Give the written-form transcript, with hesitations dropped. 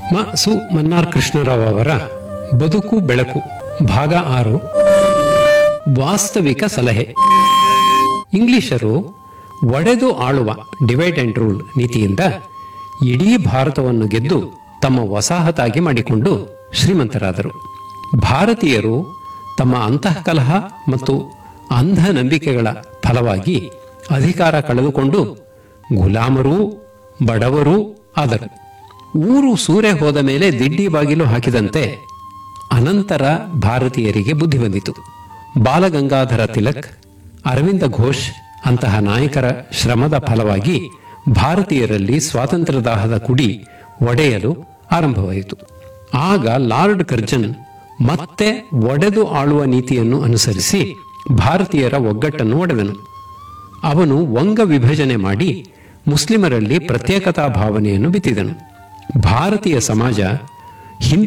ಸು ಮನ್ನಾರ್ ಕೃಷ್ಣರಾವ್ ಅವರ ಬದುಕು ಬೆಳಕು ಭಾಗ 6 ವಾಸ್ತವಿಕ ಸಲಹೆ. ಇಂಗ್ಲಿಷರು ಒಡೆದು ಆಳುವ ಡಿವೈಡ್ ಅಂಡ್ ರೂಲ್ ನೀತಿಯಿಂದ ಇಡೀ ಭಾರತವನ್ನು ಗೆದ್ದು ತಮ್ಮ ವಸಾಹತಾಗಿ ಮಾಡಿಕೊಂಡು ಶ್ರೀಮಂತರಾದರು. ಭಾರತೀಯರು ತಮ್ಮ ಅಂತಃಕಲಹ ಮತ್ತು ಅಂಧ ನಂಬಿಕೆಗಳ ಫಲವಾಗಿ ಅಧಿಕಾರ ಕಳೆದುಕೊಂಡು ಗುಲಾಮರೂ ಬಡವರೂ ಆದರು. ಊರು ಸೂರೆ ಹೋದ ಮೇಲೆ ದಿಡ್ಡಿ ಬಾಗಿಲು ಹಾಕಿದಂತೆ ಅನಂತರ ಭಾರತೀಯರಿಗೆ ಬುದ್ಧಿ ಬಂದಿತು. ಬಾಲಗಂಗಾಧರ ತಿಲಕ್, ಅರವಿಂದ ಘೋಷ್ ಅಂತಹ ನಾಯಕರ ಶ್ರಮದ ಫಲವಾಗಿ ಭಾರತೀಯರಲ್ಲಿ ಸ್ವಾತಂತ್ರ್ಯದಾಹದ ಕುಡಿ ಒಡೆಯಲು ಆರಂಭವಾಯಿತು. ಆಗ ಲಾರ್ಡ್ ಕರ್ಜನ್ ಮತ್ತೆ ಒಡೆದು ಆಳುವ ನೀತಿಯನ್ನು ಅನುಸರಿಸಿ ಭಾರತೀಯರ ಒಗ್ಗಟ್ಟನ್ನು ಒಡೆದನು. ಅವನು ವಂಗ ವಿಭಜನೆ ಮಾಡಿ ಮುಸ್ಲಿಮರಲ್ಲಿ ಪ್ರತ್ಯೇಕತಾ ಭಾವನೆಯನ್ನು ಬಿತ್ತಿದನು. ಭಾರತೀಯ ಸಮಾಜ